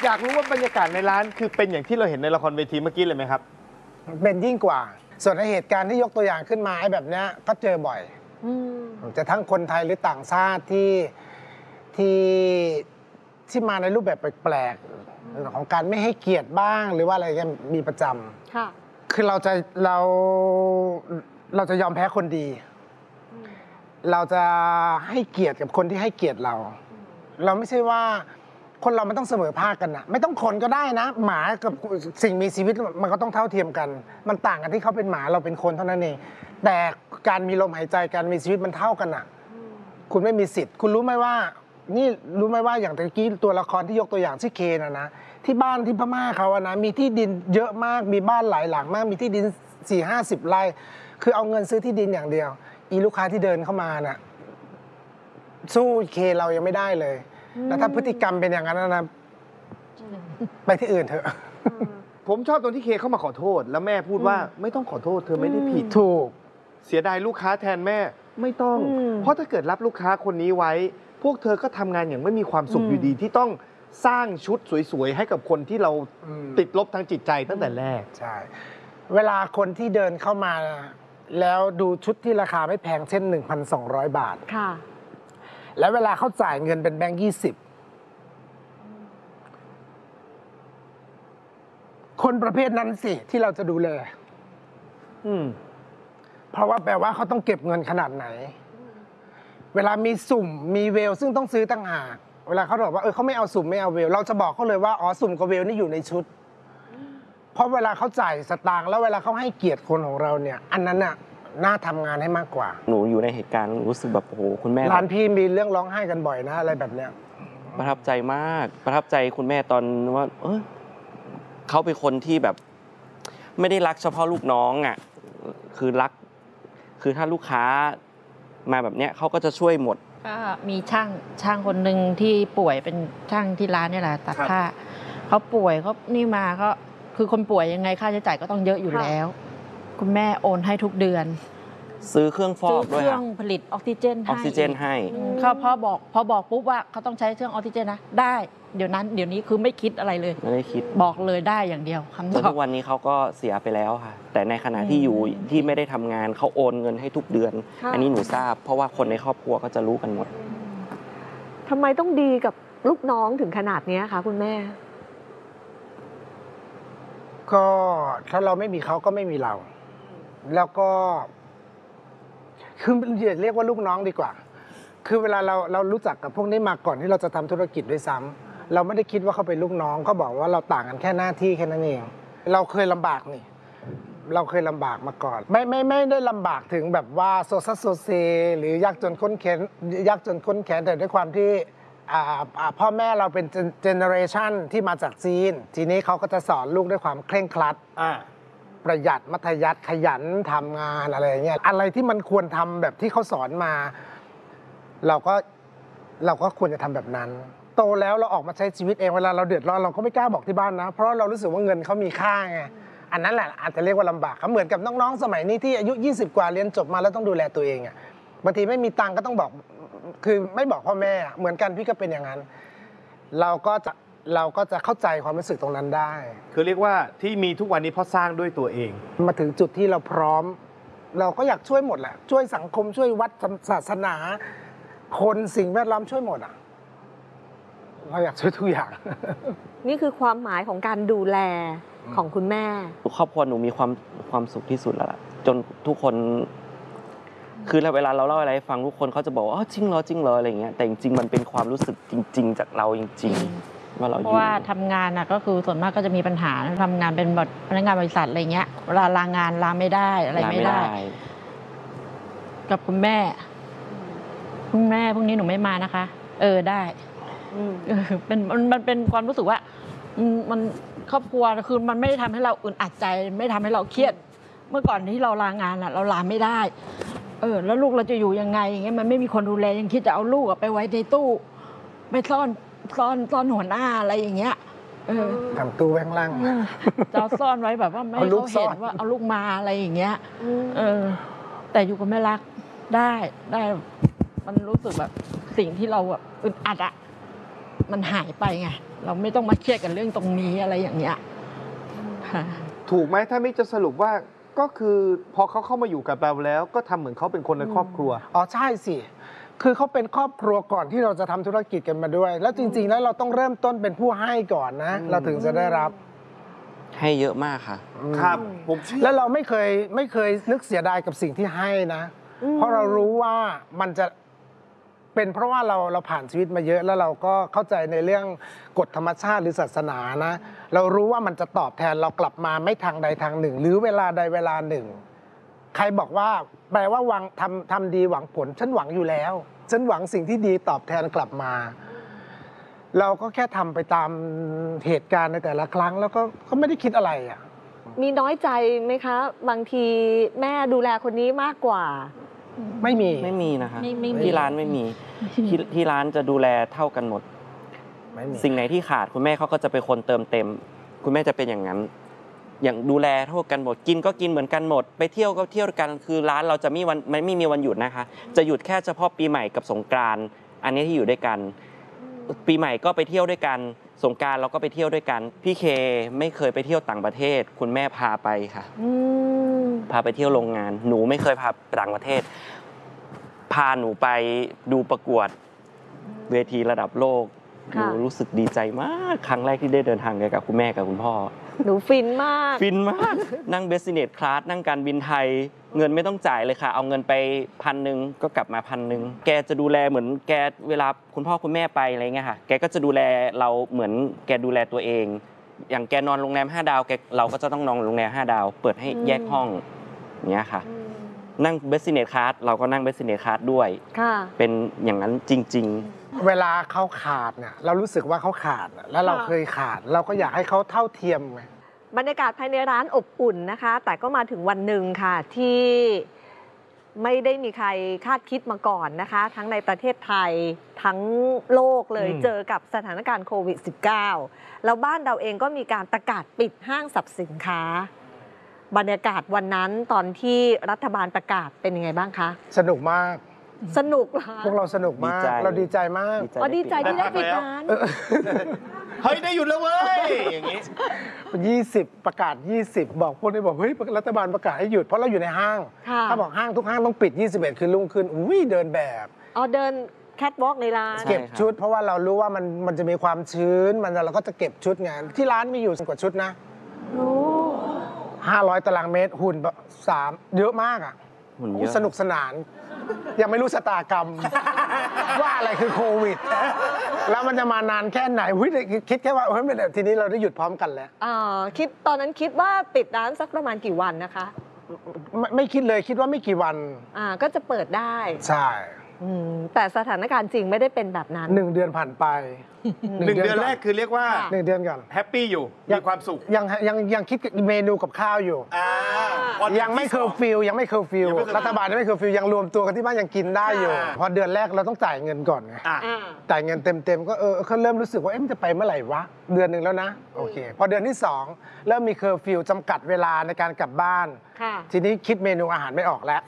อยากรู้ว่าบรรยากาศในร้านคือเป็นอย่างที่เราเห็นในละครเวทีเมื่อกี้เลยไหมครับเป็นยิ่งกว่าส่วนในเหตุการณ์ที่ยกตัวอย่างขึ้นมาไอ้แบบนี้ก็เจอบ่อยจะทั้งคนไทยหรือต่างชาติที่มาในรูปแบบแปลกๆของการไม่ให้เกียรติบ้างหรือว่าอะไรเงี้ยมีประจำคือเราจะยอมแพ้คนดีเราจะให้เกียรติกับคนที่ให้เกียรติเราไม่ใช่ว่าคนเรามันต้องเสมอภาคกันนะไม่ต้องคนก็ได้นะหมากับสิ่งมีชีวิตมันก็ต้องเท่าเทียมกันมันต่างกันที่เขาเป็นหมาเราเป็นคนเท่านั้นเองแต่การมีลมหายใจการมีชีวิตมันเท่ากันอ่ะคุณไม่มีสิทธิ์คุณรู้ไหมว่านี่รู้ไหมว่าอย่างตะกี้ตัวละครที่ยกตัวอย่างชื่อเคนนะที่บ้านที่พม่าเขาอะนะมีที่ดินเยอะมากมีบ้านหลายหลังมากมีที่ดิน40-50 ไร่คือเอาเงินซื้อที่ดินอย่างเดียวอีลูกค้าที่เดินเข้ามาน่ะสู้เคเรายังไม่ได้เลยแล้วถ้าพฤติกรรมเป็นอย่างนั้นนะไปที่อื่นเถอะผมชอบตรงที่เคเข้ามาขอโทษแล้วแม่พูดว่าไม่ต้องขอโทษเธอไม่ได้ผิดถูกเสียดายลูกค้าแทนแม่ไม่ต้องเพราะถ้าเกิดรับลูกค้าคนนี้ไว้พวกเธอก็ทำงานอย่างไม่มีความสุขอยู่ดีที่ต้องสร้างชุดสวยๆให้กับคนที่เราติดลบทางจิตใจตั้งแต่แรกใช่เวลาคนที่เดินเข้ามาแล้วดูชุดที่ราคาไม่แพงเช่น 1,200 บาทค่ะแล้วเวลาเขาจ่ายเงินเป็นแบงค์20คนประเภทนั้นสิที่เราจะดูแลเพราะว่าแปลว่าเขาต้องเก็บเงินขนาดไหนเวลามีสุ่มมีเวลซึ่งต้องซื้อต่างหากเวลาเขาบอกว่าเขาไม่เอาสุ่มไม่เอาเวลเราจะบอกเขาเลยว่าอ๋อสุ่มกับเวลนี่อยู่ในชุดเพราะเวลาเขาจ่ายสตางค์แล้วเวลาเขาให้เกียรติคนของเราเนี่ยอันนั้นน่ะน่าทำงานให้มากกว่าหนูอยู่ในเหตุการณ์รู้สึกแบบโอ้โหคุณแม่ร้านพี่มีเรื่องร้องไห้กันบ่อยนะอะไรแบบเนี้ยประทับใจมากประทับใจคุณแม่ตอนว่าเขาเป็นคนที่แบบไม่ได้รักเฉพาะลูกน้องอ่ะคือรักคือถ้าลูกค้ามาแบบเนี้ยเขาก็จะช่วยหมดก็มีช่างคนหนึ่งที่ป่วยเป็นช่างที่ร้านนี่แหละตัดผ้าเขาป่วยเขานี่มาก็คือคนป่วยยังไงค่าใช้จ่ายก็ต้องเยอะอยู่แล้วคุณแม่โอนให้ทุกเดือนซื้อเครื่องฟอกด้วยเครื่องผลิตออกซิเจนให้เขาพอบอกปุ๊บว่าเขาต้องใช้เครื่องออกซิเจนนะได้เดี๋ยวนี้คือไม่คิดอะไรเลยไม่ได้คิดบอกเลยได้อย่างเดียวคำตอบทุกวันนี้เขาก็เสียไปแล้วค่ะแต่ในขณะที่อยู่ที่ไม่ได้ทำงานเขาโอนเงินให้ทุกเดือนอันนี้หนูทราบเพราะว่าคนในครอบครัวก็จะรู้กันหมดทำไมต้องดีกับลูกน้องถึงขนาดนี้คะคุณแม่ก็ถ้าเราไม่มีเขาก็ไม่มีเราแล้วก็คือเรียกว่าลูกน้องดีกว่าคือเวลาเรารู้จักกับพวกนี้มาก่อนที่เราจะทำธุรกิจด้วยซ้ำเราไม่ได้คิดว่าเขาเป็นลูกน้องเขาบอกว่าเราต่างกันแค่หน้าที่แค่นั้นเองเราเคยลำบากนี่เราเคยลำบากมาก่อนไม่ได้ลำบากถึงแบบว่าโซเซหรือยากจนข้นแขนแต่ด้วยความที่พ่อแม่เราเป็นเจเนอเรชันที่มาจากจีนทีนี้เขาก็จะสอนลูกด้วยความเคร่งครัดประหยัดมัธยัสถ์ขยันทำงานอะไรอย่างเงี้ยอะไรที่มันควรทำแบบที่เขาสอนมาเราก็ควรจะทำแบบนั้นโตแล้วเราออกมาใช้ชีวิตเองเวลาเราเดือดร้อนเราก็ไม่กล้าบอกที่บ้านนะเพราะเรารู้สึกว่าเงินเขามีค่าไงอันนั้นแหละอาจจะเรียกว่าลำบากเหมือนกับน้องๆสมัยนี้ที่อายุ20 กว่าเรียนจบมาแล้วต้องดูแลตัวเองอ่ะบางทีไม่มีตังก็ต้องบอกคือไม่บอกพ่อแม่เหมือนกันพี่ก็เป็นอย่างนั้นเราก็จะเข้าใจความรู้สึกตรงนั้นได้คือเรียกว่าที่มีทุกวันนี้เพราะสร้างด้วยตัวเองมาถึงจุดที่เราพร้อมเราก็อยากช่วยหมดแหละช่วยสังคมช่วยวัดศาสนาคนสิ่งแวดล้อมช่วยหมดอ่ะเราอยากช่วยทุกอย่างนี่คือความหมายของการดูแลของคุณแม่ครอบครัวหนูมีความสุขที่สุดแล้วล่ะจนทุกคนคือเวลาเราเล่าอะไรให้ฟังทุกคนเขาจะบอกว่าจริงเหรออะไรเงี้ยแต่จริงๆมันเป็นความรู้สึกจริงๆจากเราจริงๆว่าเราเพราะว่าทำงานก็คือส่วนมากก็จะมีปัญหาทำงานเป็นพนักงานบริษัทอะไรเงี้ยเวลาลางานลาไม่ได้อะไรไม่ได้กับคุณแม่พรุ่งนี้หนูไม่มานะคะได้มันเป็นความรู้สึกว่ามันครอบครัวคือมันไม่ได้ทำให้เราอึดอัดใจไม่ทำให้เราเครียดเมื่อก่อนที่เราลางานเราลาไม่ได้แล้วลูกเราจะอยู่ยังไงอย่างเงี้ยมันไม่มีคนดูแลยังคิดจะเอาลูกไปไว้ในตู้ไปซ่อนหัวหน้าอะไรอย่างเงี้ยทำตู้แว้งล่างจะซ่อนไว้แบบว่าไม่ให้เขาเห็นว่าเอาลูกมาอะไรอย่างเงี้ยแต่อยู่กับแม่รักได้มันรู้สึกแบบสิ่งที่เราแบบอึดอัดมันหายไปไงเราไม่ต้องมาเครียดกับเรื่องตรงนี้อะไรอย่างเงี้ยค่ะถูกไหมถ้ามิกจะสรุปว่าก็คือพอเขาเข้ามาอยู่กับเราแล้ว ก็ทำเหมือนเขาเป็นคนในครอบครัวอ๋อใช่สิ คือเขาเป็นครอบครัวก่อนที่เราจะทำธุรกิจกันมาด้วย แล้วจริงๆแล้วเราต้องเริ่มต้นเป็นผู้ให้ก่อนนะ เราถึงจะได้รับให้เยอะมากค่ะครับผมเชื่อแล้วเราไม่เคยนึกเสียดายกับสิ่งที่ให้นะ เพราะเรารู้ว่ามันจะเป็นเพราะว่าเราผ่านชีวิตมาเยอะ แล้วเราก็เข้าใจในเรื่องกฎธรรมชาติหรือศาสนานะ เรารู้ว่ามันจะตอบแทนเรากลับมาไม่ทางใดทางหนึ่ง หรือเวลาใดเวลาหนึ่ง ใครบอกว่าแปลว่าทำดีหวังผลฉันหวังอยู่แล้วฉันหวังสิ่งที่ดีตอบแทนกลับมา เราก็แค่ทำไปตามเหตุการณ์ในแต่ละครั้ง แล้วก็ไม่ได้คิดอะไรอ่ะมีน้อยใจไหมคะ บางทีแม่ดูแลคนนี้มากกว่าไม่มีไม่มีนะคะไม่มีที่ร้านไม่มีที่ร้านจะดูแลเท่ากันหมดไม่มีสิ่งไหนที่ขาดคุณแม่เขาก็จะเป็นคนเติมเต็ม คุณแม่จะเป็นอย่างนั้น อย่างดูแลเท่ากันหมดกินก็กินเหมือนกันหมด ไปเที่ยวก็เที่ยวกันคือร้านเราจะไม่มีวันหยุดนะคะ จะหยุดแค่เฉพาะปีใหม่กับสงกรานต์อันนี้ที่อยู่ด้วยกัน ปีใหม่ก็ไปเที่ยวด้วยกันสงกรานต์เราก็ไปเที่ยวด้วยกันพี่เคไม่เคยไปเที่ยวต่างประเทศ คุณแม่พาไปค่ะอืมพาไปเที่ยวโรงงาน หนูไม่เคยพาไปต่างประเทศ พาหนูไปดูประกวดเวทีระดับโลกหค่ะนูรู้สึกดีใจมากครั้งแรกที่ได้เดินทางกับคุณแม่กับคุณพ่อหนูฟินมากฟินมาก นั่งเบสเนสคลาสนั่งการบินไทย เงินไม่ต้องจ่ายเลยค่ะ เอาเงินไป1,000ก็กลับมา1,000แกจะดูแลเหมือนแกเวลาคุณพ่อคุณแม่ไปอะไรเงี้ยค่ะ แกก็จะดูแลเราเหมือนแกดูแลตัวเอง อย่างแกนอนโรงแรม5 ดาวเราก็จะต้องนอนโรงแรม5 ดาว เปิดให้แยกห้องอย่างเงี้ยค่ะ นั่งเบสเนสคลาสเราก็นั่งเบสเนสคลาสด้วยค่ะเป็นอย่างนั้นจริงเวลาเขาขาดเนี่ยเรารู้สึกว่าเขาขาดอะแล้วเราค่ะเคยขาด เราก็อยากให้เขาเท่าเทียมไงบรรยากาศภายในร้านอบอุ่นนะคะ แต่ก็มาถึงวันหนึ่งค่ะที่ไม่ได้มีใครคาดคิดมาก่อนนะคะ ทั้งในประเทศไทยทั้งโลกเลยเจอกับสถานการณ์โควิด -19 แล้วบ้านเราเองก็มีการประกาศปิดห้างสรรพสินค้า บรรยากาศวันนั้นตอนที่รัฐบาลประกาศเป็นยังไงบ้างคะสนุกมากสนุกเหรอคะพวกเราสนุกมากดีใจเราดีใจมากๆอ๋อดีใจที่ได้ปิดร้านเฮ้ยได้หยุดแล้วเว้ยอย่างนี้ 20 ประกาศ 20 บอกพวกนี้บอกเฮ้ยรัฐบาลประกาศให้หยุดเพราะเราอยู่ในห้างค่ะถ้าบอกห้างทุกห้างต้องปิด 21 คือรุ่งขึ้นอุ้ยเดินแบบอ๋อเดินแคทวอล์กในร้านใช่เก็บชุด เพราะว่าเรารู้ว่ามันจะมีความชื้นเราก็จะเก็บชุดไงที่ร้านมีอยู่10 กว่าชุดนะโอ้ 500 ตารางเมตรหุ่น3เยอะมากอ่ะหุ่นเยโอ้อะสนุกสนาน ยังไม่รู้ชะตากรรม ว่าอะไรคือโควิด แล้วมันจะมานานแค่ไหนอุ๊ยคิดแค่ว่าเฮ้ยทีนี้เราได้หยุดพร้อมกันแล้วตอนนั้นคิดว่าปิดร้านสักประมาณกี่วันนะคะไม่คิดเลยคิดว่าไม่กี่วันก็จะเปิดได้ใช่แต่สถานการณ์จริงไม่ได้เป็นแบบนั้น 1 เดือนผ่านไป 1 เดือนแรกคือเรียกว่าค่ะ 1 เดือนก่อนแฮปปี้อยู่ มีความสุขยังคิดเมนูกับข้าวอยู่ ยังไม่เคอร์ฟิวยังไม่เคอร์ฟิวยังไม่เคอร์ฟิวรัฐบาลยังไม่เคอร์ฟิวยังรวมตัวกันที่บ้านยังกินได้อยู่ค่ะพอเดือนแรกเราต้องจ่ายเงินก่อนไงอ่ะจ่ายเงินเต็มๆก็เขาเริ่มรู้สึกว่ามันจะไปเมื่อไหร่วะเดือนหนึ่งแล้วนะโอเคพอเดือนที่ 2 เริ่มมีเคอร์ฟิวจำกัดเวลาในการกลับบ้านค่ะทีนี้คิดเมนูอาหารไม่ออกแล้ว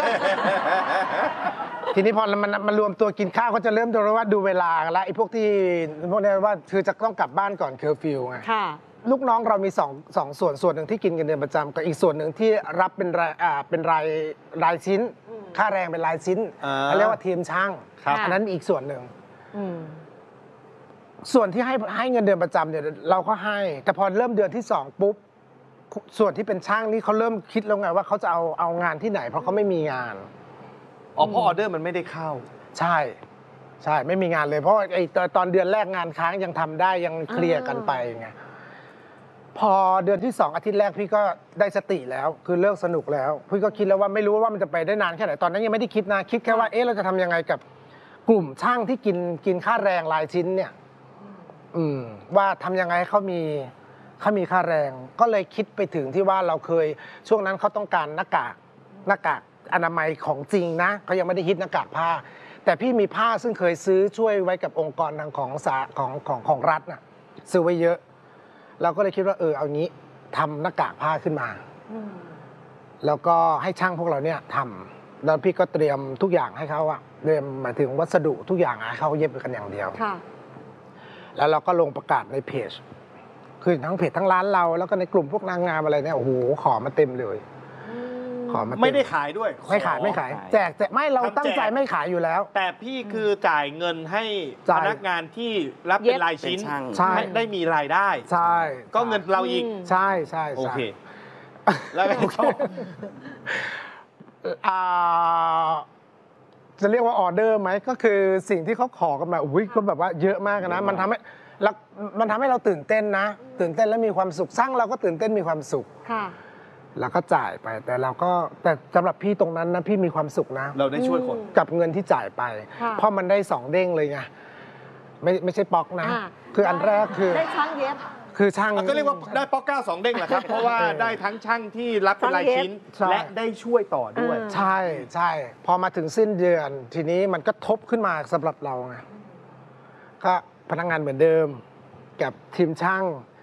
ทีนี้พอมันรวมตัวกินข้าวก็จะเริ่มดูว่าดูเวลากันแล้วไอ้พวกนี้ว่าคือจะต้องกลับบ้านก่อนเคอร์ฟิวไงค่ะลูกน้องเรามีสองส่วนหนึ่งที่กินเงินเดือนประจำกับอีกส่วนหนึ่งที่รับเป็นรายชิ้น ค่าแรงเป็นรายชิ้นอ่าเขาเรียกว่าทีมช่างครับอันนั้นอีกส่วนหนึ่งอืมส่วนที่ให้เงินเดือนประจำเนี่ยเราก็ให้ แต่พอเริ่มเดือนที่ 2 ปุ๊บส่วนที่เป็นช่างนี่เขาเริ่มคิดแล้วไงว่าเขาจะเอางานที่ไหน เพราะเขาไม่มีงานอ๋อเพราะออเดอร์มันไม่ได้เข้าใช่ไม่มีงานเลย เพราะไอ้ตอนเดือนแรกงานค้างยังทำได้ยังเคลียร์กันไปไงพอเดือนที่ 2 อาทิตย์แรกพี่ก็ได้สติแล้ว คือเลิกสนุกแล้วพี่ก็คิดแล้วว่าไม่รู้ว่ามันจะไปได้นานแค่ไหนตอนนั้นยังไม่ได้คิดนะคิดแค่ว่าเราจะทำยังไงกับกลุ่มช่างที่กินค่าแรงรายชิ้นเนี่ยว่าทำยังไงให้เขามีค่าแรง ก็เลยคิดไปถึงที่ว่าเราเคยช่วงนั้นเขาต้องการหน้ากากอนามัยของจริงนะเขายังไม่ได้ฮิตหน้ากากผ้า แต่พี่มีผ้าซึ่งเคยซื้อช่วยไว้กับองค์กรทางของรัฐน่ะซื้อไว้เยอะ เราก็เลยคิดว่าเอางี้ทำหน้ากากผ้าขึ้นมา แล้วก็ให้ช่างพวกเราเนี่ยทำแล้วพี่ก็เตรียมทุกอย่างให้เขาอะเตรียมหมายถึงวัสดุทุกอย่างให้เขาเย็บกันอย่างเดียวค่ะแล้วเราก็ลงประกาศในเพจคือทั้งเพจทั้งร้านเราแล้วก็ในกลุ่มพวกนางงามอะไรเนี่ยโอ้โหขอมาเต็มเลยขอมาเต็ไม่ได้ขายด้วยไม่ขายขอไม่ขายแจกไม่เราตั้งใจไม่ขายอยู่แล้วแต่พี่คือจ่ายเงินให้พจ่ายนักงานที่รับเป็นรายชิ้นเป็นช่างใช่ให้ได้มีรายได้ใช่ก็เงินเราอีกใช่ใช่โอใช่เค แล้วไงต่ออ่าจะเรียกว่าออเดอร์ไหมก็คือสิ่งที่เขาขอกันมาอุ้ยก็แบบว่าเยอะมากนะมันทำให้เราตื่นเต้นนะตื่นเต้นและมีความสุขสร้างเราก็ตื่นเต้นมีความสุขค่ะแล้วก็จ่ายไปแต่สำหรับพี่ตรงนั้นนะพี่มีความสุขนะเราได้ช่วยคนกับเงินที่จ่ายไปค่ะเพราะมันได้2เด้งเลยไงไม่ใช่ป๊อกนะ คืออันแรกคือได้ช่างเย็บคือช่างก็เรียกว่าได้ป๊อก9 2 เด้งแหละครับ เพราะว่าได้ทั้งช่างที่รับเป็นรายชิ้นใช่และได้ช่วยต่อด้วยใช่ใช่พอมาถึงสิ้นเดือน ทีนี้มันก็ทบขึ้นมาสำหรับเราไงก็พนักงานเหมือนเดิมกับทีมช่าง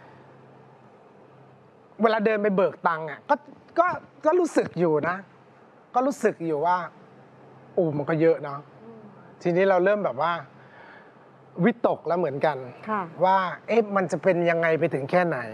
เวลาเดินไปเบิกตังค์อ่ะก็รู้สึกอยู่นะ ก็รู้สึกอยู่ว่ามันก็เยอะเนาะทีนี้เราเริ่มแบบว่าวิตกแล้วเหมือนกันค่ะว่ามันจะเป็นยังไงไปถึงแค่ไหน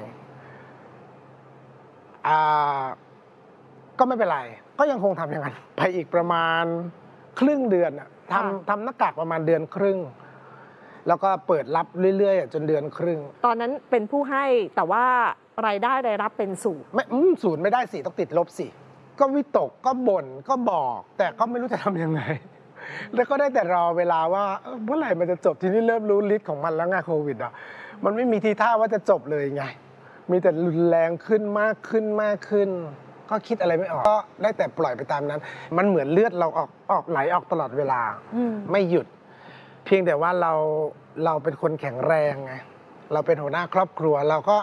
ก็ไม่เป็นไรก็ยังคงทำอย่างนั้นไปอีกประมาณครึ่งเดือนอะทำหน้ากากประมาณเดือนครึ่ง แล้วก็เปิดรับเรื่อยๆจนเดือนครึ่งตอนนั้นเป็นผู้ให้แต่ว่ารายได้รายรับเป็นศูนย์ไม่ศูนย์ไม่ได้สิต้องติดลบสิก็วิตกก็บ่นก็บอก แต่ก็ไม่รู้จะทำยังไง แล้วก็ได้แต่รอเวลาว่าเมื่อไหร่มันจะจบทีนี้เริ่มรู้ฤทธิ์ของมันแล้วไงโควิดอ่ะมันไม่มีทีท่าว่าจะจบเลยไงมีแต่รุนแรงขึ้นมากขึ้นมากขึ้น ก็คิดอะไรไม่ออกก็ได้แต่ปล่อยไปตามนั้น มันเหมือนเลือดเราออกไหลออกตลอดเวลาไม่หยุด เพียงแต่ว่าเราเป็นคนแข็งแรงไงเราเป็นหัวหน้าครอบครัวเราก็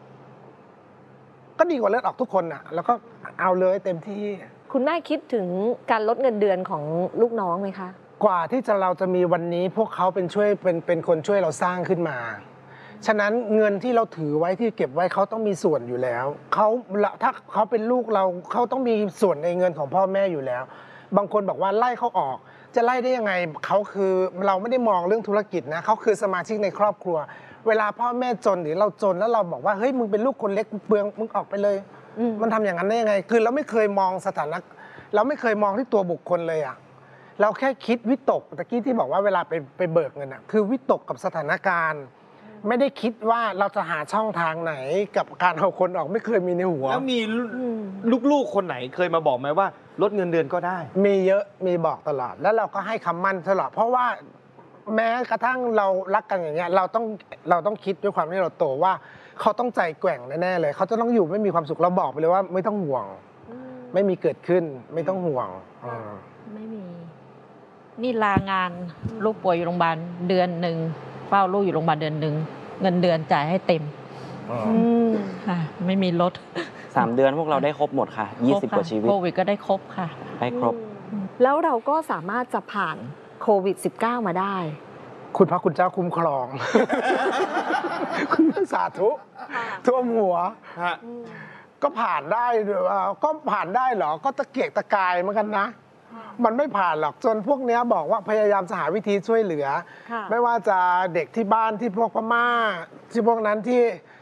ดีกว่าเลือดออกทุกคนอ่ะ แล้วก็เอาเลยเต็มที่คุณแม่คิดถึงการลดเงินเดือนของลูกน้องไหมคะกว่าที่เราจะมีวันนี้พวกเขาเป็นคนช่วยเราสร้างขึ้นมา ฉะนั้นเงินที่เราถือไว้ที่เก็บไว้เขาต้องมีส่วนอยู่แล้วถ้าเขาเป็นลูกเราเขาต้องมีส่วนในเงินของพ่อแม่อยู่แล้ว บางคนบอกว่าไล่เขาออก จะไล่ได้ยังไงเขาคือเราไม่ได้มองเรื่องธุรกิจนะเขาคือสมาชิกในครอบครัว เวลาพ่อแม่จนหรือเราจนแล้วเราบอกว่าเฮ้ยมึงเป็นลูกคนเล็กเปลืองมึงออกไปเลยมันทำอย่างนั้นได้ยังไงคือเราไม่เคยมองสถานะเราไม่เคยมองที่ตัวบุคคลเลยอ่ะเราแค่คิดวิตกตะกี้ที่บอกว่าเวลาไปเบิกเงินอ่ะคือวิตกกับสถานการณ์ไม่ได้คิดว่าเราจะหาช่องทางไหนกับการเอาคนออกไม่เคยมีในหัวแล้วมีลูกๆคนไหนเคยมาบอกไหมว่าลดเงินเดือนก็ได้มีเยอะมีบอกตลอดแล้วเราก็ให้คำมั่นตลอดเพราะว่าแม้กระทั่งเรารักกันอย่างเงี้ยเราต้องคิดด้วยความที่เราโตว่าเขาต้องใจแกว่งแน่ๆเลยเขาจะต้องอยู่ไม่มีความสุขเราบอกไปเลยว่าไม่ต้องห่วงไม่มีเกิดขึ้นไม่ต้องห่วงไม่มี นี่ลางานลูกป่วยอยู่โรงพยาบาลเดือนหนึ่งเฝ้าลูกอยู่โรงพยาบาลเดือนหนึ่งเงินเดือนจ่ายให้เต็มค่ะไม่มีลด 3 เดือนพวกเราได้ครบหมดค่ะ 20 กว่าชีวิตโควิดก็ได้ครบค่ะได้ครบแล้วเราก็สามารถจะผ่านโควิด -19 มาได้คุณพระคุณเจ้าคุ้มครอง คุณสาธุท่วมหัว ก็ผ่านได้ก็ผ่านได้เหรอก็ตะเกียกตะกายเหมือนกันนะ มันไม่ผ่านหรอกจนพวกนี้บอกว่าพยายามจะหาวิธีช่วยเหลือ ไม่ว่าจะเด็กที่บ้านที่พวกพม่าที่พวกนั้นที่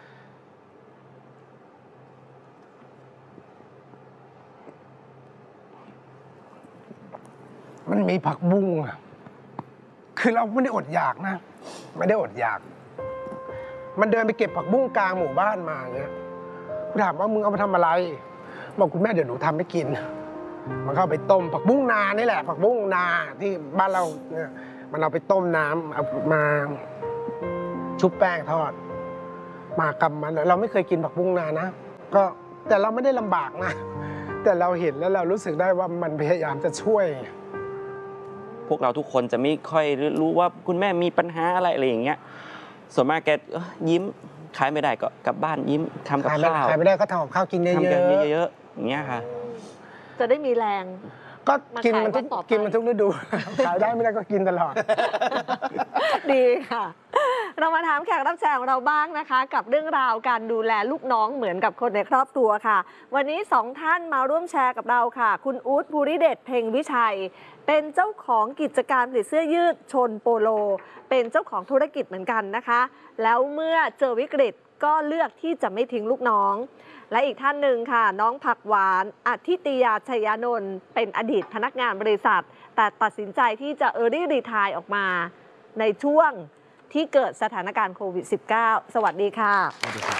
มันมีผักบุ้งอะคือเราไม่ได้อดอยากนะไม่ได้อดอยากมันเดินไปเก็บผักบุ้งกลางหมู่บ้านมาอย่างเงี้ยกูถามว่ามึงเอามาทำอะไรบอกคุณแม่เดี๋ยวหนูทำให้กินมันเข้าไปต้มผักบุ้งนานี่แหละผักบุ้งนาที่บ้านเราเนี่ยมันเอาไปต้มน้ำเอามาชุบแป้งทอดมากำมันเราไม่เคยกินผักบุ้งนานะก็แต่เราไม่ได้ลำบากนะแต่เราเห็นแล้วเรารู้สึกได้ว่ามันพยายามจะช่วยพวกเราทุกคนจะไม่ค่อยรู้ว่าคุณแม่มีปัญหาอะไรอย่างเงี้ยส่วนมากแกยิ้มขายไม่ได้ก็กลับบ้านยิ้มทำกับข้าวขายไม่ได้ก็ทำกับข้าวกินเยอะๆทำกันเยอะๆอย่างเงี้ยค่ะจะได้มีแรงก็กินมันทุกฤดู ขายได้ไม่ได้ก็กินตลอดดีค่ะเรามาถามแขกรับเชิญของเราบ้างนะคะ กับเรื่องราวการดูแลลูกน้องเหมือนกับคนในครอบครัวค่ะ วันนี้2ท่านมาร่วมแชร์กับเราค่ะ คุณอู๊ดภูริเดชเพ็งวิชัย เป็นเจ้าของกิจการผลิตเสื้อยืดชนโปโล เป็นเจ้าของธุรกิจเหมือนกันนะคะ แล้วเมื่อเจอวิกฤตก็เลือกที่จะไม่ทิ้งลูกน้อง และอีกท่านหนึ่งค่ะ น้องผักหวานอธิตยาชัยานนท์เป็นอดีตพนักงานบริษัท แต่ตัดสินใจที่จะearly retire ออกมาในช่วงที่เกิดสถานการณ์โควิด -19 สวัสดีค่ะสวัสดีครับ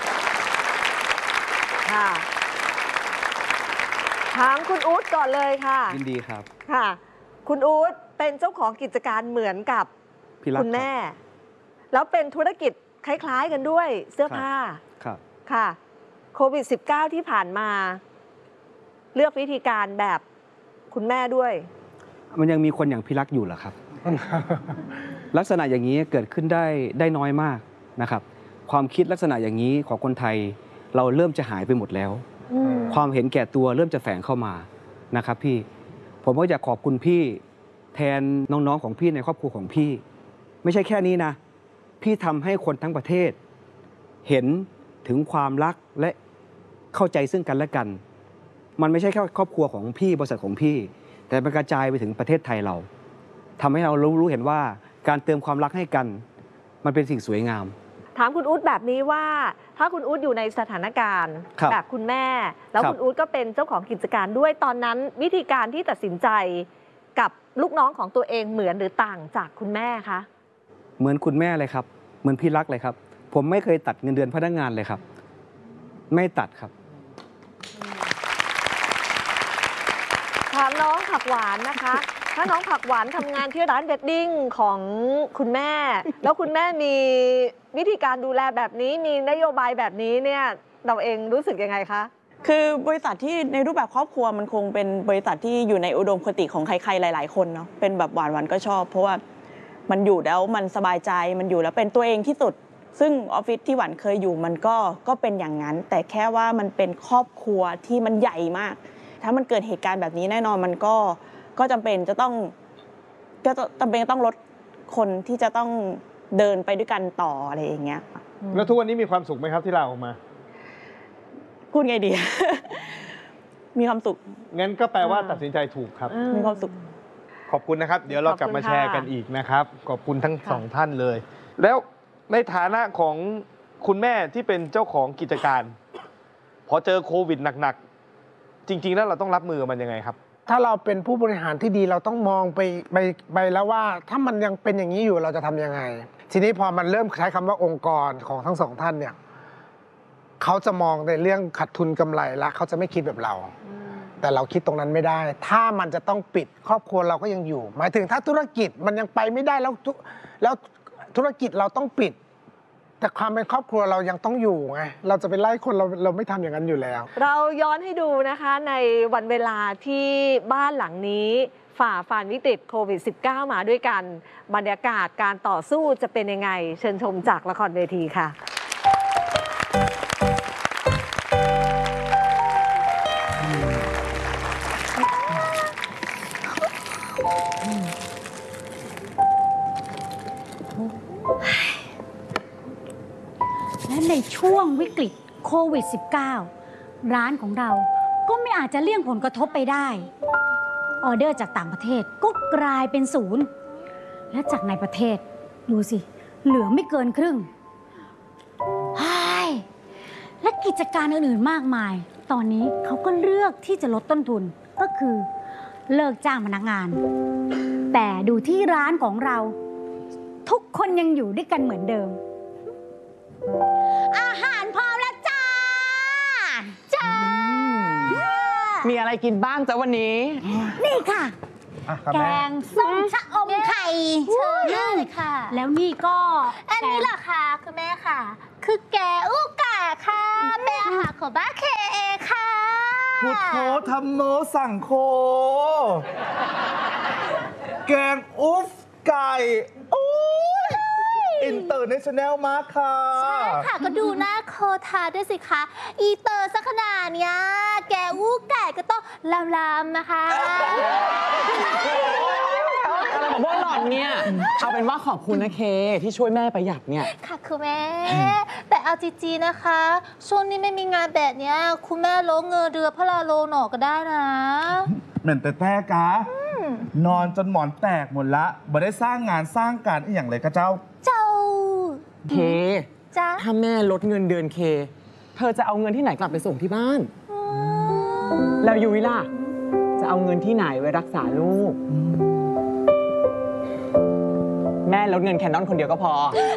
ค่ะถามคุณอู๊ดก่อนเลยค่ะยินดีครับค่ะ คุณอู๊ดเป็นเจ้าของกิจการเหมือนกับพี่รักคุณแม่ แล้วเป็นธุรกิจคล้ายๆกันด้วยเสื้อผ้าครับค่ะโควิด -19 ที่ผ่านมา เลือกวิธีการแบบคุณแม่ด้วยมันยังมีคนอย่างพี่รักอยู่เหรอครับ ลักษณะอย่างนี้เกิดขึ้นได้น้อยมากนะครับ ความคิดลักษณะอย่างนี้ของคนไทยเราเริ่มจะหายไปหมดแล้ว ความเห็นแก่ตัวเริ่มจะแฝงเข้ามานะครับพี่ผมก็อยากขอบคุณพี่แทนน้องๆของพี่ในครอบครัวของพี่ ไม่ใช่แค่นี้นะ พี่ทำให้คนทั้งประเทศ เห็นถึงความรักและเข้าใจซึ่งกันและกัน มันไม่ใช่แค่ครอบครัวของพี่บริษัทของพี่ แต่มันกระจายไปถึงประเทศไทยเราทำให้เรารู้เห็นว่าการเติมความรักให้กัน มันเป็นสิ่งสวยงามถามคุณอู๊ดแบบนี้ว่าถ้าคุณอู๊ดอยู่ในสถานการณ์ครับแบบคุณแม่ แล้วครับคุณอู๊ดก็เป็นเจ้าของกิจการด้วยตอนนั้นวิธีการที่ตัดสินใจกับลูกน้องของตัวเองเหมือนหรือต่างจากคุณแม่คะเหมือนคุณแม่เลยครับ เหมือนพี่รักเลยครับ ผมไม่เคยตัดเงินเดือนพนักงานเลยครับ ไม่ตัดครับถามน้องผักหวานนะคะ ถ้าน้องผักหวานทำงานที่ร้านเวดดิ้งของคุณแม่ แล้วคุณแม่มีวิธีการดูแลแบบนี้มีนโยบายแบบนี้เนี่ยเราเองรู้สึกยังไงคะคือบริษัทที่ในรูปแบบครอบครัวมันคงเป็นบริษัทที่อยู่ในอุดมคติของใครๆหลายๆคนเนาะเป็นแบบหวานก็ชอบ เพราะว่ามันอยู่แล้วมันสบายใจมันอยู่แล้วเป็นตัวเองที่สุด ซึ่งออฟฟิศที่หวานเคยอยู่มันก็เป็นอย่างนั้น แต่แค่ว่ามันเป็นครอบครัวที่มันใหญ่มาก ถ้ามันเกิดเหตุการณ์แบบนี้แน่นอนมันก็จำเป็นจะต้องลดคนที่จะต้องเดินไปด้วยกันต่ออะไรอย่างเงี้ยแล้วทุกวันนี้มีความสุขไหมครับที่ลาออกมาพูดไงดี มีความสุขงั้นก็แปลว่าตัดสินใจถูกครับมีความสุขขอบคุณนะครับ เดี๋ยวเรากลับมาขอบคุณค่ะแชร์กันอีกนะครับ ขอบคุณทั้งค่ะสองท่านเลย แล้วในฐานะของคุณแม่ที่เป็นเจ้าของกิจการ พอเจอโควิดหนักๆ จริงๆแล้วเราต้องรับมือกับมันยังไงครับถ้าเราเป็นผู้บริหารที่ดีเราต้องมองไปแล้วว่าถ้ามันยังเป็นอย่างนี้อยู่เราจะทำยังไง ทีนี้พอมันเริ่มใช้คำว่าองค์กรของทั้งสองท่านเนี่ยเขาจะมองในเรื่องขาดทุนกำไรละเขาจะไม่คิดแบบเรา แต่เราคิดตรงนั้นไม่ได้ ถ้ามันจะต้องปิดครอบครัวเราก็ยังอยู่ หมายถึงถ้าธุรกิจมันยังไปไม่ได้แล้วธุรกิจเราต้องปิด แต่ความเป็นครอบครัวเรายังต้องอยู่ไงเราจะไปไล่คนเราไม่ทำอย่างนั้นอยู่แล้วเราย้อนให้ดูนะคะในวันเวลาที่บ้านหลังนี้ฝ่าฟันวิกฤตโควิด -19 มาด้วยกัน บรรยากาศการต่อสู้จะเป็นยังไง เชิญชมจากละครเวทีค่ะและในช่วงวิกฤตโควิด -19 ร้านของเราก็ไม่อาจจะเลี่ยงผลกระทบไปได้ ออเดอร์จากต่างประเทศก็กลายเป็นศูนย์ และจากในประเทศดูสิ เหลือไม่เกินครึ่งและกิจการอื่นๆมากมาย ตอนนี้เขาก็เลือกที่จะลดต้นทุนก็คือเลิกจ้างพนักงาน แต่ดูที่ร้านของเรา ทุกคนยังอยู่ด้วยกันเหมือนเดิม อาหารพร้อมแล้วจ้ามีอะไรกินบ้างจ๊ะวันนี้นี่ค่ะ แกงส้มชะอมไข่เชิญได้เลยค่ะแล้วนี่ก็อันนี้เหรอคะคุณแม่ค่ะ คือแกอุกะค่ะเป็นอาหารของบ้านเคเอค่ะพุทโธธรรมโมสังโฆแกงอุฟไก่โอ้ยอินเตอร์เนชั่นแนลมากค่ะใช่ค่ะก็ดูหน้าโคทาด้วยสิคะอีเตอร์สักขนาดเนี้ยแกอุไก่ก็ต้องลำๆนะคะของพวกหล่อนเนี่ยเอาเป็นว่าขอบคุณนะเคที่ช่วยแม่ประหยัดเนี่ยค่ะคุณแม่ แต่เอาจริงๆนะคะ ช่วงนี้ไม่มีงานแบบเนี้ยคุณแม่ลงเงินเดือนพระลาโลหนอก็ได้นะเหม็นแต่กะนอนจนหมอนแตกหมดละบ่ได้สร้างงานสร้างการอีกอย่างเลยกะเจ้าเจ้าเคจ้าถ้าแม่ลดเงินเดือนเคเธอจะเอาเงินที่ไหนกลับไปส่งที่บ้าน แล้วยุ้ยล่ะจะเอาเงินที่ไหนไว้รักษาลูก แม่ลดเงินแคนนอนคนเดียวก็พอ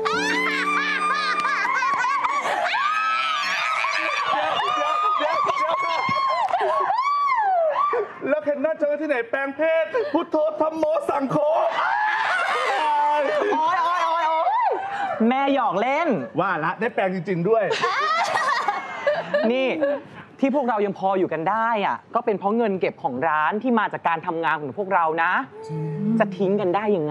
แล้วเคนน่าเจอที่ไหนแปลงเพศ พุทโธธัมโมสังโฆโอ๊ยแม่หยอกเล่นว่าละได้แปลงจริง ๆ ด้วยนี่ที่พวกเรายังพออยู่กันได้อะก็เป็นเพราะเงินเก็บของร้านที่มาจากการทำงานของพวกเรานะ จะทิ้งกันได้ยังไง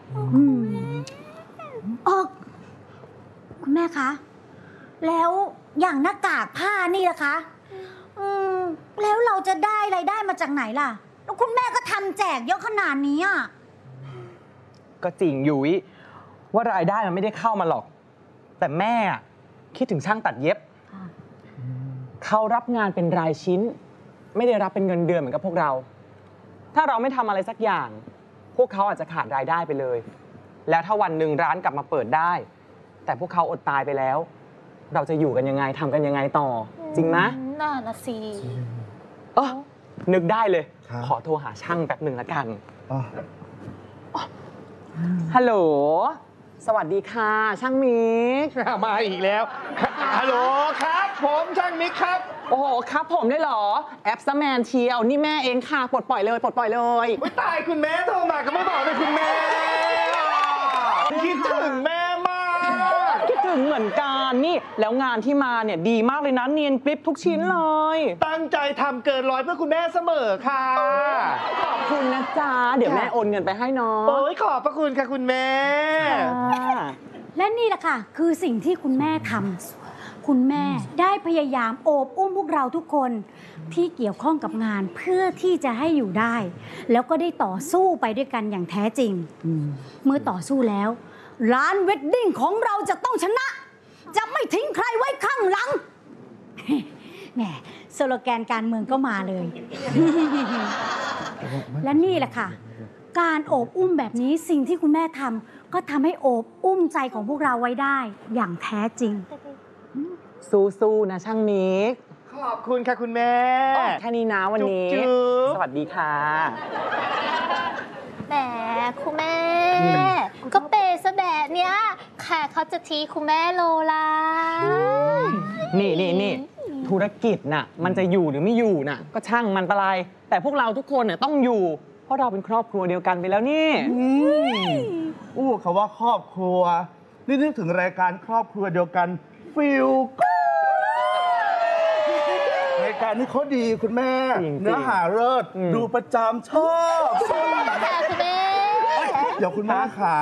ออกคุณแม่คะ แล้วอย่างหน้ากากผ้านี่ล่ะคะแล้วเราจะได้รายได้มาจากไหนล่ะ แล้วคุณแม่ก็ทำแจกเยอะขนาดนี้อ่ะก็จริงยุ้ยว่ารายได้มันไม่ได้เข้ามาหรอก แต่แม่คิดถึงช่างตัดเย็บ เขารับงานเป็นรายชิ้น ไม่ได้รับเป็นเงินเดือนเหมือนกับพวกเรา ถ้าเราไม่ทำอะไรสักอย่าง พวกเขาอาจจะขาดรายได้ไปเลย แล้วถ้าวันหนึ่งร้านกลับมาเปิดได้ แต่พวกเขาอดตายไปแล้ว เราจะอยู่กันยังไงทำกันยังไงต่อ จริงไหมน่านะสินึกได้เลยครับขอโทรหาช่างแป๊บหนึ่งละกันอ๋อฮัลโหล สวัสดีค่ะ ช่างมิกมาอีกแล้ว ฮัลโหลครับ ผมช่างมิกครับโอ้โห ครับผมได้เหรอ แอปซะแมนเชียว นี่แม่เองค่ะ ปลดปล่อยเลย ปลดปล่อยเลยไม่ตายคุณแม่โทรมาก็ไม่บอกเลยคุณแม่คิดถึงแม่มากคิดถึงเหมือนกันนี่ แล้วงานที่มาเนี่ยดีมากเลยนะ เนียนกริปทุกชิ้นเลยตั้งใจทำเกินร้อยเพื่อคุณแม่เสมอค่ะขอบคุณนะจ๊ะ เดี๋ยวแม่โอนเงินไปให้เนาะโอ้ยขอบพระคุณค่ะคุณแม่และนี่แหละค่ะ คือสิ่งที่คุณแม่ทำคุณแม่ได้พยายามโอบอุ้มพวกเราทุกคนที่เกี่ยวข้องกับงานเพื่อที่จะให้อยู่ได้ แล้วก็ได้ต่อสู้ไปด้วยกันอย่างแท้จริง เมื่อต่อสู้แล้ว ร้านเวดดิ้งของเราจะต้องชนะ จะไม่ทิ้งใครไว้ข้างหลัง แหมสโลแกนการเมืองก็มาเลย และนี่แหละค่ะ การโอบอุ้มแบบนี้สิ่งที่คุณแม่ทำก็ทำให้โอบอุ้มใจของพวกเราไว้ได้อย่างแท้จริงสู้ๆนะช่างมิกขอบคุณค่ะคุณแม่แค่นี้นะวันนี้จุ๊บสวัสดีค่ะแหมคุณแม่ ก็เปย์ซะแบบเนี้ยแขกเขาจะทีคุณแม่โลละนี่ธุรกิจน่ะ มันจะอยู่หรือไม่อยู่น่ะ ก็ช่างมันปะไร แต่พวกเราทุกคนน่ะต้องอยู่ เพราะเราเป็นครอบครัวเดียวกันไปแล้วนี่อู้เขาว่าครอบครัว นี่นึกถึงรายการครอบครัวเดียวกันฟิลกูรายการนี้เขาดีคุณแม่จริงๆเนื้อหาเลิศดูประจำชอบแต่คุณแม่เดี๋ยวคุณแม่ขา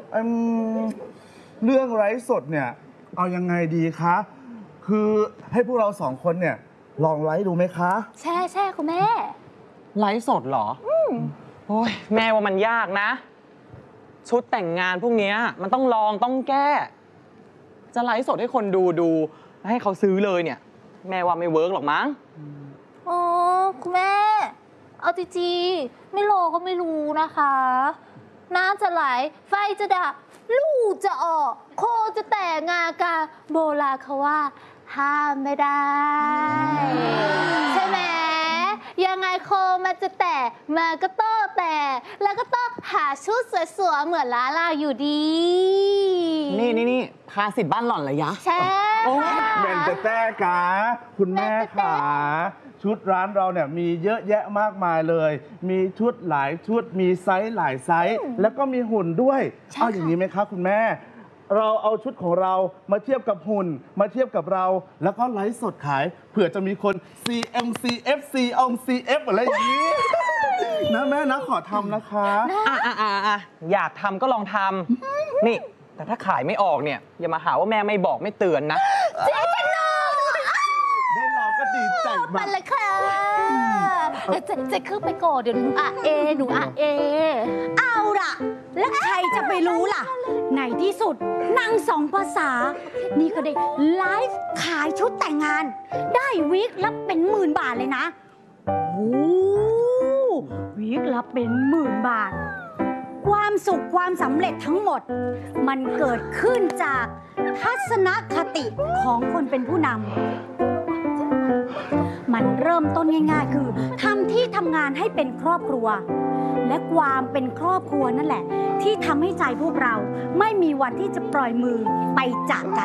เรื่องไร้สดเนี่ย เอายังไงดีคะ คือให้พวกเราสองคนเนี่ย ลองไลฟ์ดูไหมคะใช่คุณแม่ไลฟ์สดเหรอโอ้ยแม่ว่ามันยากนะ ชุดแต่งงานพวกเนี้ยมันต้องลองต้องแก้ จะไลฟ์สดให้คนดูให้เขาซื้อเลยเนี่ย แม่ว่าไม่เวิร์กหรอกมั้งอ๋อคุณแม่ เอาจริงๆไม่รอก็ไม่รู้นะคะ น้ำจะไหล ไฟจะดับ ลูกจะออก โคจะแต่งานกันโบราณเขาว่า ห้ามไม่ได้ ใช่ไหม ยังไงโคมันจะแตกมันก็ต้องแตกแล้วก็ต้องหาชุดสวยๆเหมือนล้าลาอยู่ดีนี่พาสิทธิ์บ้านหล่อนเลยยะใช่แม่นแต่กาคุณแม่ขาชุดร้านเราเนี่ยมีเยอะแยะมากมายเลย มีชุดหลายชุดมีไซส์หลายไซส์แล้วก็มีหุ่นด้วยเอาอย่างนี้ไหมคะคุณแม่ เราเอาชุดของเรามาเทียบกับหุ่นมาเทียบกับเรา แล้วก็ไลฟ์สดขายเผื่อจะมีคน CF อะไรอย่างนี้นะแม่นะขอทำนะคะอยากทำก็ลองทำนี่ แต่ถ้าขายไม่ออกเนี่ย อย่ามาหาว่าแม่ไม่บอกไม่เตือนนะเจ๊กันหนูได้ลองก็ดีใจมัมากนเลยค่ะจะขึ้นไปก่อนเดี๋ยวหนูอ่ะเอเอาล่ะ แล้วใครจะไปรู้ล่ะ ในที่สุดนางสองภาษา นี่ก็ได้ไลฟ์ขายชุดแต่งงาน ได้วีคละเป็น10,000 บาทเลยนะโอ้วีคละเป็น10,000 บาท ความสุขความสำเร็จทั้งหมด มันเกิดขึ้นจากทัศนคติของคนเป็นผู้นำ มันเริ่มต้นง่ายๆ คือทำที่ทำงานให้เป็นครอบครัว และความเป็นครอบครัวนั่นแหละ ที่ทำให้ใจพวกเราไม่มีวันที่จะปล่อยมือไปจากกัน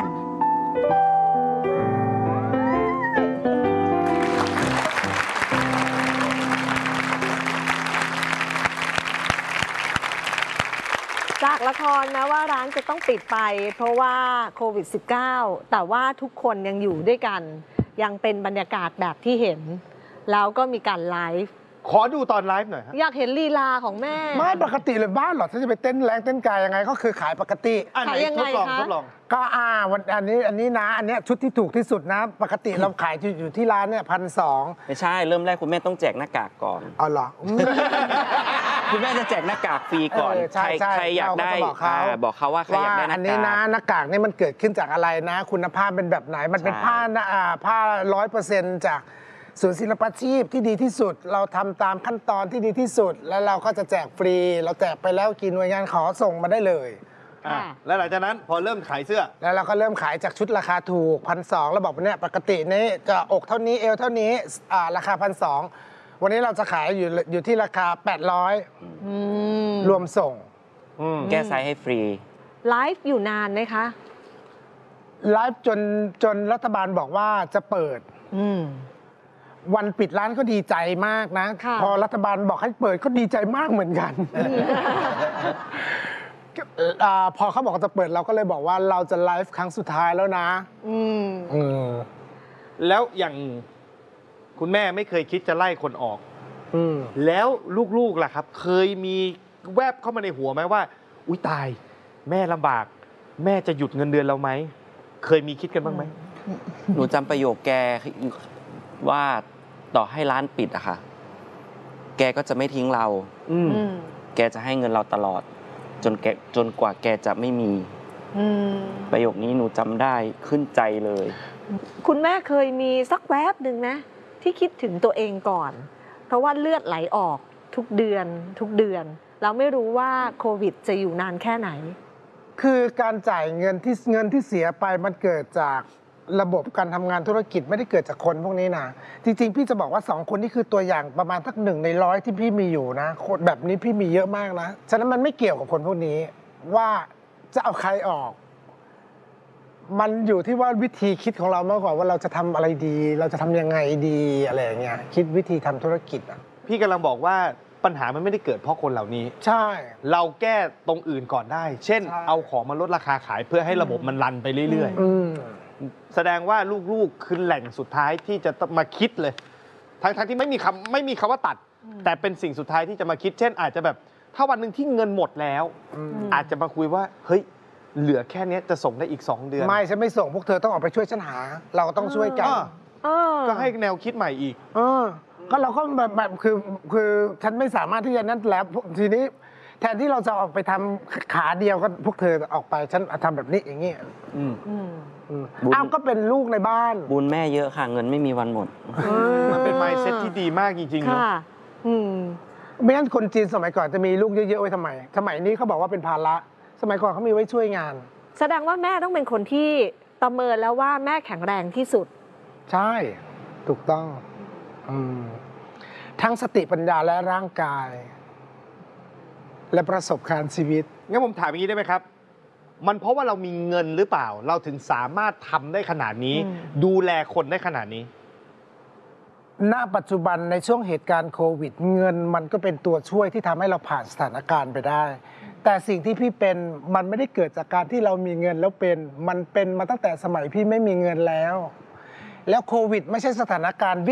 จากละครนะว่าร้านจะต้องปิดไปเพราะว่าโควิด -19 แต่ว่าทุกคนยังอยู่ด้วยกัน ยังเป็นบรรยากาศแบบที่เห็น แล้วก็มีการไลฟ์ขอดูตอนไลฟ์หน่อยฮะอยากเห็นลีลาของแม่ไม่ปกติเลยบ้านเหรอถ้าจะไปเต้นแรงเต้นกายยังไงก็คือขายปกติอันไหนขายยังทไงดลองคะทดลองก็วันอันนี้นะอันเนี้ยชุดที่ถูกที่สุดนะ ปกติเราขายอยู่ที่ร้านเนี่ย1,200 ไม่ใช่เริ่มแรกคุณแม่ต้องแจกหน้ากากก่อนเอาเหรอคุณแม่จะแจกหน้ากากฟรีก่อนใช่ใช่ใครอยากได้เราก็จะบอกเขาบอกเขาว่าใครอยากได้หอัน้านนี้กานะกหน้ากากนี่มันเกิดขึ้นจากอะไรนะ คุณภาพเป็นแบบไหนมันเป็นใช่ผ้า100%จากศูนย์ศิลปาชีพที่ดีที่สุด เราทำตามขั้นตอนที่ดีที่สุด แล้วเราก็จะแจกฟรี เราแจกไปแล้วกี่หน่วยงานขอส่งมาได้เลยแล้วหลังจากนั้นพอเริ่มขายเสื้อแล้วเราก็เริ่มขายจากชุดราคาถูก1,200แล้วบอกว่าเนี่ยปกตินี้จะอกเท่านี้เอวเท่านี้ราคา1,200วันนี้เราจะขายอยู่ที่ราคา800รวมส่งแก้ไซส์ให้ฟรีไลฟ์อยู่นานไหมคะไลฟ์จนรัฐบาลบอกว่าจะเปิด วันปิดร้านก็ดีใจมากนะค่ะพอรัฐบาลบอกให้เปิดก็ดีใจมากเหมือนกันพอเขาบอกว่าจะเปิดเราก็เลยบอกว่าเราจะไลฟ์ครั้งสุดท้ายแล้วนะแล้วอย่างคุณแม่ไม่เคยคิดจะไล่คนออก แล้วลูกๆล่ะครับ เคยมีแวบเข้ามาในหัวไหมว่า อุ๊ยตาย แม่ลำบาก แม่จะหยุดเงินเดือนเราไหม เคยมีคิดกันบ้างไหมหนูจำประโยคแกว่าต่อให้ร้านปิดอะค่ะ แกก็จะไม่ทิ้งเรา แกจะให้เงินเราตลอด จนกว่าแกจะไม่มี ประโยคนี้หนูจำได้ขึ้นใจเลยคุณแม่เคยมีสักแวบหนึ่งนะ ที่คิดถึงตัวเองก่อน เพราะว่าเลือดไหลออกทุกเดือนเราไม่รู้ว่าโควิดจะอยู่นานแค่ไหนคือการจ่ายเงินที่เสียไปมันเกิดจากระบบการทำงานธุรกิจไม่ได้เกิดจากคนพวกนี้นะจริงๆพี่จะบอกว่า2คนนี่คือตัวอย่างประมาณสัก1 ใน 100ที่พี่มีอยู่นะคนแบบนี้พี่มีเยอะมากนะฉะนั้นมันไม่เกี่ยวกับคนพวกนี้ว่าจะเอาใครออก มันอยู่ที่ว่าวิธีคิดของเรามากกว่าว่าเราจะทำอะไรดี เราจะทำยังไงดีอะไรอย่างเงี้ยคิดวิธีทำธุรกิจอ่ะพี่กำลังบอกว่าปัญหามันไม่ได้เกิดเพราะคนเหล่านี้ใช่เราแก้ตรงอื่นก่อนได้ เช่นใช่เอาของมาลดราคาขายเพื่อให้ระบบมันรันไปเรื่อย ๆ แสดงว่าลูกๆคือแหล่งสุดท้ายที่จะมาคิดเลย ทั้งที่ไม่มีคำว่าตัด แต่เป็นสิ่งสุดท้ายที่จะมาคิด เช่น อาจจะแบบถ้าวันหนึ่งที่เงินหมดแล้ว อาจจะมาคุยว่าเฮ้ยเหลือแค่นี้จะส่งได้อีก2 เดือนไม่ฉันไม่ส่งพวกเธอต้องออกไปช่วยฉันหา เราต้องช่วยกันก็ให้แนวคิดใหม่อีกก็เราก็แบบคือฉันไม่สามารถที่จะนั่นแล้วทีนี้แทนที่เราจะออกไปทำขาเดียวก็พวกเธอออกไปฉันทำแบบนี้อย่างนี้อ้าวก็เป็นลูกในบ้านบุญแม่เยอะค่ะ เงินไม่มีวันหมดมันเป็น mindset ที่ดีมากจริงๆเนอะไม่งั้นคนจีนสมัยก่อนจะมีลูกเยอะๆไว้ทำไมสมัยนี้เขาบอกว่าเป็นภาระสมัยก่อนเขามีไว้ช่วยงานแสดงว่าแม่ต้องเป็นคนที่ประเมินแล้วว่าแม่แข็งแรงที่สุดใช่ถูกต้องทั้งสติปัญญาและร่างกาย และประสบการณ์ชีวิตงั้นผมถามอย่างนี้ได้ไหมครับ มันเพราะว่าเรามีเงินหรือเปล่า เราถึงสามารถทำได้ขนาดนี้ ดูแลคนได้ขนาดนี้ณ ปัจจุบันในช่วงเหตุการณ์โควิด เงินมันก็เป็นตัวช่วยที่ทำให้เราผ่านสถานการณ์ไปได้ แต่สิ่งที่พี่เป็นมันไม่ได้เกิดจากการที่เรามีเงินแล้วมันเป็นมาตั้งแต่สมัยพี่ไม่มีเงินแล้วโควิดไม่ใช่สถานการณ์